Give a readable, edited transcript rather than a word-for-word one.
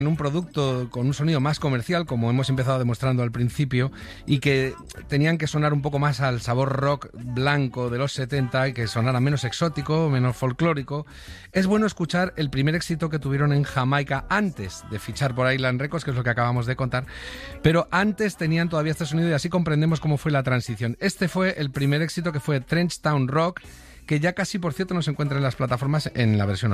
en un producto con un sonido más comercial, como hemos empezado demostrando al principio, y que tenían que sonar un poco más al sabor rock blanco de los 70 y que sonara menos exótico, menos folclórico, es bueno escuchar el primer éxito que tuvieron en Jamaica antes de fichar por Island Records, que es lo que acabamos de contar, pero antes tenían todavía este sonido y así comprendemos cómo fue la transición. Este fue el primer éxito, que fue Trench Town Rock, que ya casi, por cierto, no se encuentra en las plataformas en la versión